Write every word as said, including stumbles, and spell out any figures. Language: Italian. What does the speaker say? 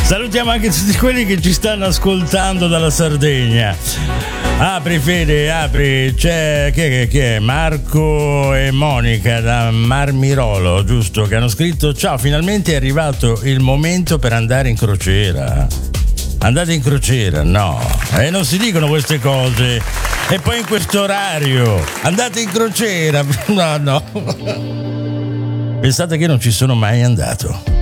Salutiamo anche tutti quelli che ci stanno ascoltando dalla Sardegna. Apri Fede, apri. C'è chi è, chi è? Marco e Monica da Marmirolo, giusto? Che hanno scritto: ciao, finalmente è arrivato il momento per andare in crociera. Andate in crociera? No, e eh, non si dicono queste cose. E poi in questo orario andate in crociera? No, no. Pensate che non ci sono mai andato.